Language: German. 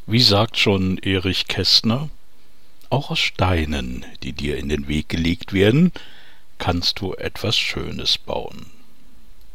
Wie sagt schon Erich Kästner, auch aus Steinen, die dir in den Weg gelegt werden, kannst du etwas Schönes bauen.